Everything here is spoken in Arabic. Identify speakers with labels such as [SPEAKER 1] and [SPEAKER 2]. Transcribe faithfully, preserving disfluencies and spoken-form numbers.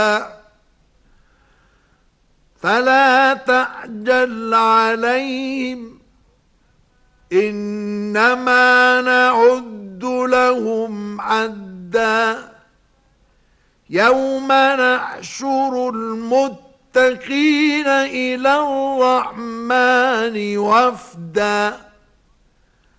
[SPEAKER 1] فلا تعجل عليهم إنما نعد لهم عدا يوم نحشر المتقين إلى الرحمن وفدا